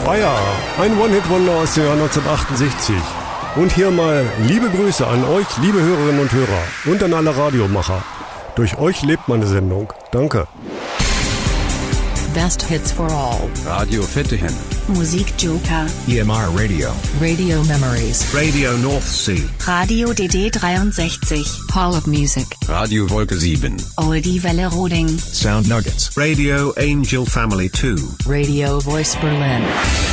Bayer, ein One-Hit-Wonder aus dem Jahr 1968. Und hier mal liebe Grüße an euch, liebe Hörerinnen und Hörer und an alle Radiomacher. Durch euch lebt meine Sendung. Danke. Best Hits for All. Radio Fittichen. Musikjoker. EMR Radio. Radio Memories. Radio North Sea. Radio DD 63. Hall of Music. Radio Wolke 7. Oldie Welle Roding. Sound Nuggets. Radio Angel Family 2. Radio Voice Berlin.